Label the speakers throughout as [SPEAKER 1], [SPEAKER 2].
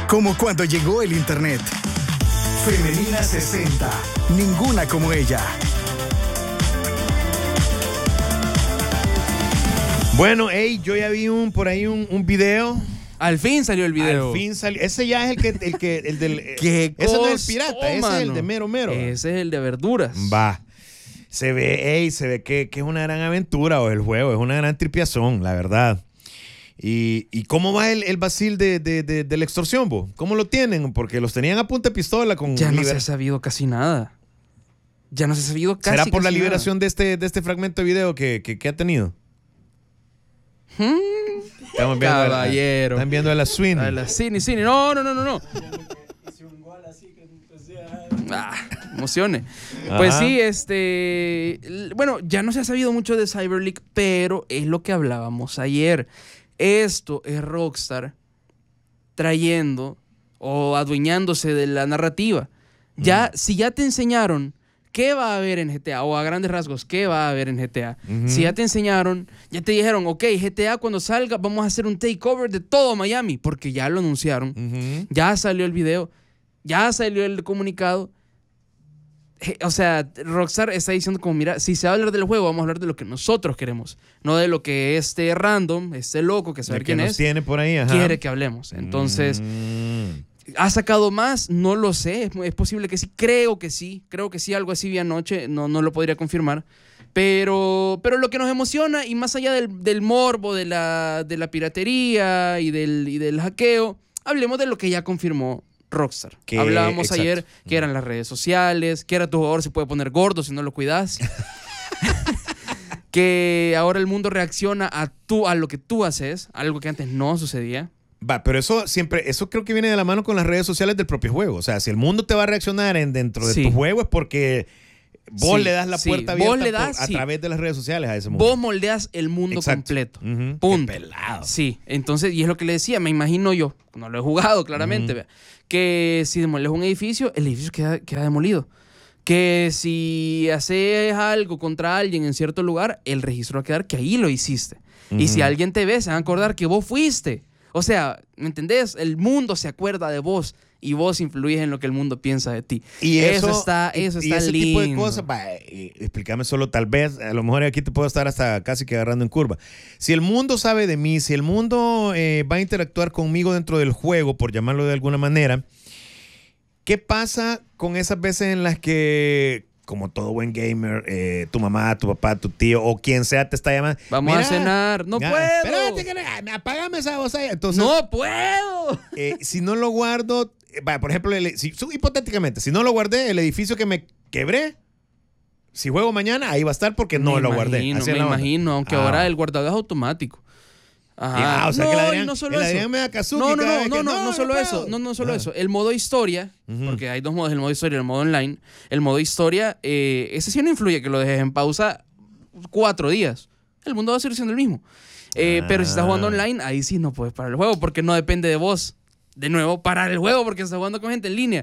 [SPEAKER 1] Como cuando llegó el internet. Femenina 60. Ninguna como ella.
[SPEAKER 2] Bueno, hey, yo ya vi por ahí un video.
[SPEAKER 3] Al fin salió el video.
[SPEAKER 2] Al fin salió. Ese ya es el del.
[SPEAKER 3] ¿Qué
[SPEAKER 2] ese no
[SPEAKER 3] cosa,
[SPEAKER 2] es el pirata, ese es el de mero mero.
[SPEAKER 3] Ese es el de verduras.
[SPEAKER 2] Va. Se ve que es una gran aventura o el juego, es una gran tripiazón, la verdad. ¿Y cómo va el vacil de la extorsión, vos? ¿Cómo lo tienen? Porque los tenían a punta de pistola con...
[SPEAKER 3] Ya no se ha sabido casi nada. Ya no se ha sabido casi nada.
[SPEAKER 2] ¿Será por la liberación de este fragmento de video que ha tenido? Estamos viendo
[SPEAKER 3] Caballero.
[SPEAKER 2] Están viendo a la Sweeney.
[SPEAKER 3] A la Cine. No. Emociones. Pues sí, bueno, ya no se ha sabido mucho de CyberLeak, pero es lo que hablábamos ayer. Esto es Rockstar trayendo o adueñándose de la narrativa. Ya, si ya te enseñaron qué va a haber en GTA, o a grandes rasgos, qué va a haber en GTA. Si ya te enseñaron, ya te dijeron, ok, GTA cuando salga vamos a hacer un takeover de todo Miami, porque ya lo anunciaron. Ya salió el video, ya salió el comunicado. O sea, Rockstar está diciendo como, mira, si se va a hablar del juego, vamos a hablar de lo que nosotros queremos, no de lo que este random, este loco que sabe quién es,
[SPEAKER 2] tiene por ahí,
[SPEAKER 3] quiere que hablemos. Entonces, ¿ha sacado más? No lo sé, es posible que sí, creo que sí, algo así vi anoche, no lo podría confirmar. Pero lo que nos emociona, y más allá del morbo, de la piratería y del hackeo, hablemos de lo que ya confirmó Rockstar. Hablábamos ayer que eran las redes sociales, que ahora tu jugador se puede poner gordo si no lo cuidas. Que ahora el mundo reacciona a lo que tú haces, algo que antes no sucedía.
[SPEAKER 2] Va, pero eso creo que viene de la mano con las redes sociales del propio juego. O sea, si el mundo te va a reaccionar dentro de tu juego es porque vos le das la puerta abierta a través de las redes sociales a ese mundo.
[SPEAKER 3] Vos moldeas el mundo completo. Punto.
[SPEAKER 2] Qué pelado.
[SPEAKER 3] Sí, entonces, y es lo que le decía, me imagino yo, no lo he jugado claramente, que si demoles un edificio, el edificio queda demolido. Que si haces algo contra alguien en cierto lugar, el registro va a quedar que ahí lo hiciste. Y si alguien te ve, se va a acordar que vos fuiste. O sea, ¿me entendés? El mundo se acuerda de vos y vos influís en lo que el mundo piensa de ti.
[SPEAKER 2] Y eso
[SPEAKER 3] está
[SPEAKER 2] y ese
[SPEAKER 3] lindo.
[SPEAKER 2] Tipo de cosas, explícame solo, tal vez, a lo mejor aquí te puedo estar hasta casi que agarrando en curva. Si el mundo sabe de mí, si el mundo va a interactuar conmigo dentro del juego, por llamarlo de alguna manera, ¿qué pasa con esas veces en las que, como todo buen gamer, tu mamá, tu papá, tu tío o quien sea te está llamando?
[SPEAKER 3] Vamos a cenar. No puedo.
[SPEAKER 2] Espérate, que apágame esa voz ahí. Entonces,
[SPEAKER 3] no puedo.
[SPEAKER 2] Si no lo guardo, por ejemplo, hipotéticamente, si no lo guardé, el edificio que me quebré, si juego mañana, ahí va a estar porque no lo guardé.
[SPEAKER 3] Me imagino, aunque ahora el guardado es automático. Ajá.
[SPEAKER 2] O sea,
[SPEAKER 3] no,
[SPEAKER 2] que el
[SPEAKER 3] no solo eso. No solo eso. El modo historia, porque hay dos modos, el modo historia y el modo online. El modo historia, ese sí no influye que lo dejes en pausa 4 días. El mundo va a seguir siendo el mismo. Pero si estás jugando online, ahí sí no puedes parar el juego porque no depende de vos. De nuevo, parar el juego porque estás jugando con gente en línea.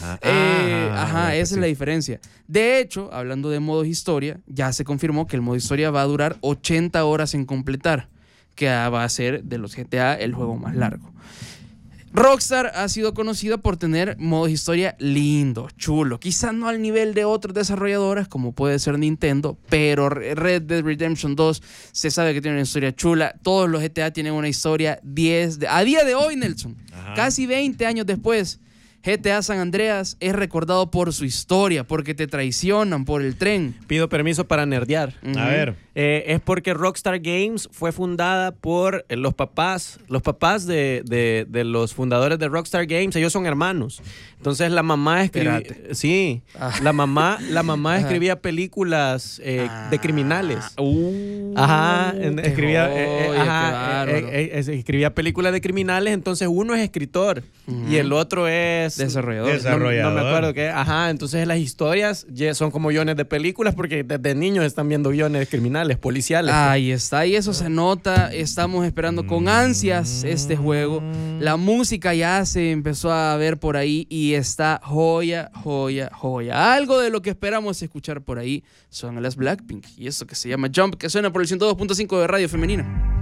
[SPEAKER 3] Esa es la diferencia. De hecho, hablando de modos historia, ya se confirmó que el modo historia va a durar 80 horas en completar, que va a ser de los GTA el juego más largo. Rockstar ha sido conocida por tener modos historia lindo, chulo. Quizás no al nivel de otras desarrolladoras como puede ser Nintendo, pero Red Dead Redemption 2 se sabe que tiene una historia chula. Todos los GTA tienen una historia a día de hoy, Nelson, casi 20 años después, GTA San Andreas es recordado por su historia, porque te traicionan por el tren.
[SPEAKER 4] Pido permiso para nerdear.
[SPEAKER 2] A ver.
[SPEAKER 4] Es porque Rockstar Games fue fundada por los papás de los fundadores de Rockstar Games. Ellos son hermanos. Entonces la mamá escribía... Sí. La mamá escribía películas de criminales. Escribía películas de criminales. Entonces uno es escritor y el otro es...
[SPEAKER 3] Desarrollador.
[SPEAKER 4] No me acuerdo qué. Entonces las historias son como guiones de películas porque desde niños están viendo guiones criminales, policiales.
[SPEAKER 3] Ahí está, y eso se nota. Estamos esperando con ansias este juego. La música ya se empezó a ver por ahí y está joya. Algo de lo que esperamos escuchar por ahí son las Blackpink y eso que se llama Jump, que suena por el 102.5 de Radio Femenina.